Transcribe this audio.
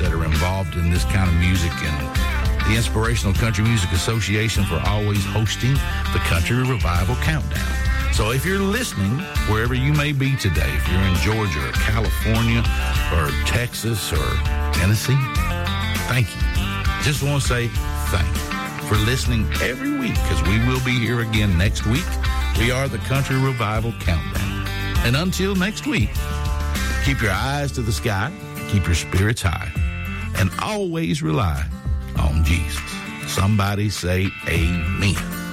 that are involved in this kind of music, and the Inspirational Country Music Association for always hosting the Country Revival Countdown. So if you're listening, wherever you may be today, if you're in Georgia or California or Texas or Tennessee, thank you. Just want to say thank you for listening every week, because we will be here again next week. We are the Country Revival Countdown. And until next week, keep your eyes to the sky, keep your spirits high, and always rely on Jesus. Somebody say amen.